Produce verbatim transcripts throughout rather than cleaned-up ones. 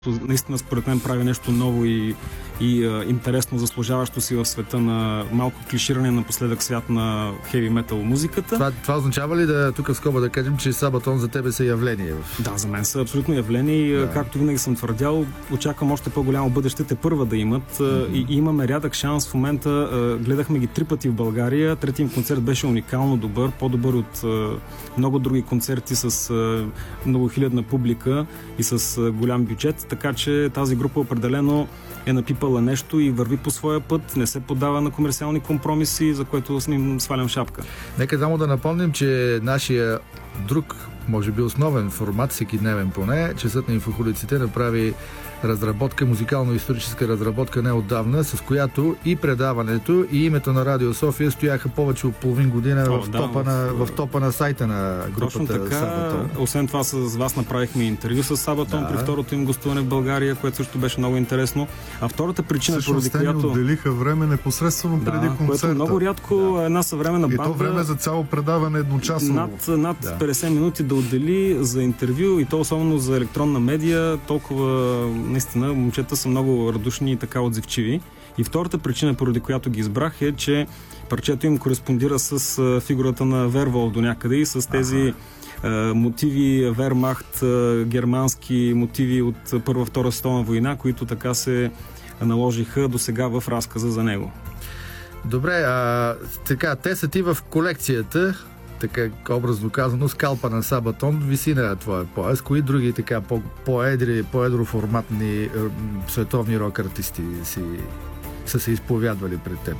наистина според мен прави нещо ново и, и а, интересно, заслужаващо си в света на малко клиширане напоследък свят на хеви метал музиката. Това, това означава ли да тук в скоба да кажем, че Сабатон за тебе са явление? Да, за мен са абсолютно явление и да. Както винаги съм твърдял, очаквам още по-голямо бъдеще те първа да имат mm-hmm. и, и имаме рядък шанс в момента. Гледахме ги три пъти в България. Третият им концерт беше уникално добър, по-добър от много други концерти с многохилядна публика и с голям бюджет. Така че тази група определено е напипала нещо и върви по своя път, не се подава на комерциални компромиси, за което с ним свалям шапка. Нека само да напомним, че нашия друг, може би основен формат, всекидневен поне, Часът на инфохолиците направи разработка, музикално-историческа разработка неотдавна, с която и предаването, и името на Радио София стояха повече от половин година О, в, да, топа на, в топа на сайта на групата Сабатон. Освен това с вас направихме интервю с Сабатон да. При второто им гостуване в България, което също беше много интересно. А втората причина, също поради която... отделиха време непосредствено да, преди концерта. Което много рядко да. Една съвременна банда... И то време за цяло предаване едночасно. Над, над да. петдесет минути да отдели за интервю и то особено за електронна медия, толкова наистина момчета са много радушни и така отзивчиви. И втората причина, поради която ги избрах, е, че парчето им кореспондира с фигурата на Вервол до някъде и с тези ага. мотиви Вермахт, германски мотиви от Първа-Втора световна война, които така се наложиха до сега в разказа за него. Добре, а, така, те са ти в колекцията, така образно казано, скалпа на Сабатон виси на твоя пояс. Кои други така по- по-едри, по-едроформатни е, световни рок артисти си, са се изповядвали пред теб?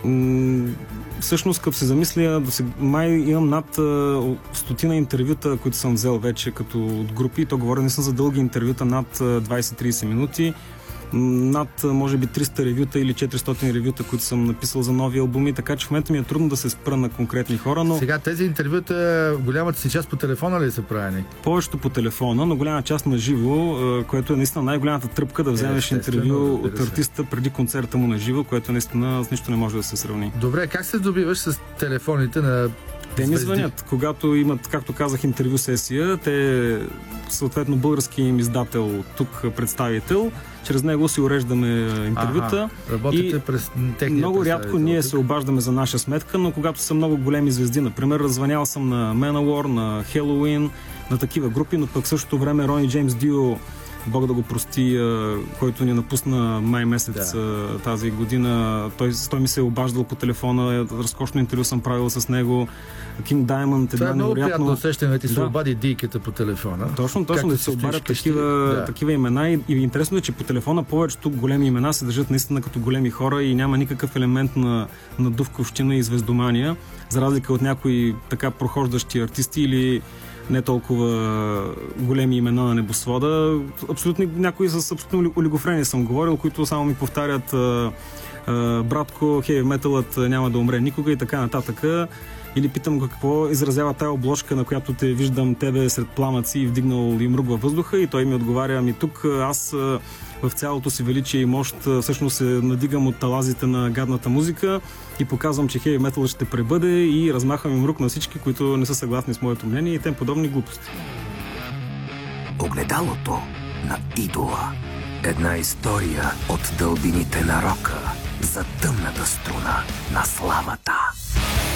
М- всъщност, като се замисля, май имам над стотина интервюта, които съм взел вече като от групи. То говоря не съм за дълги интервюта, над двайсет-трийсет минути. Над, може би, триста ревюта или четиристотин ревюта, които съм написал за нови албуми, така че в момента ми е трудно да се спра на конкретни хора, но... Сега тези интервюта, голямата си част по телефона ли са правени? Повечето по телефона, но голяма част на живо, което е наистина най-голямата тръпка да вземеш е, интервю от артиста преди концерта му на живо, което наистина с нищо не може да се сравни. Добре, как се здобиваш с телефоните на... Те ми звънят, когато имат, както казах, интервю сесия, те съответно български им издател, тук представител, чрез него си уреждаме интервюта. Ага, работите през техния много рядко ние се обаждаме за наша сметка, но когато са много големи звезди, например, развънял съм на Manowar, на Halloween, на такива групи, но пък в същото време Рони Джеймс Дио, Бог да го прости, който ни напусна май месец да. тази година. Той, той ми се е обаждал по телефона, разкошно интервю съм правил с него. King Diamond, това е много невероятно... приятно усещане да ти се да. обади дийката по телефона. Точно, точно да се обадят такива, да. такива имена и, и интересно е, че по телефона повечето големи имена се държат наистина като големи хора и няма никакъв елемент на, на дувковщина и звездомания, за разлика от някои така прохождащи артисти или не толкова големи имена на небосвода. Абсолютно някои с абсолютно олигофрени съм говорил, които само ми повтарят а, а, братко, хеви металът няма да умре никога и така нататък. Или питам какво изразява тая обложка, на която те виждам тебе сред пламъци и вдигнал им рук във въздуха и той ми отговаря, ами тук аз в цялото си величие и мощ всъщност се надигам от талазите на гадната музика и показвам, че хеви метал ще пребъде и размахвам им рук на всички, които не са съгласни с моето мнение и тем подобни глупости. Огледалото на идола. Една история от дълбините на рока за тъмната струна на славата.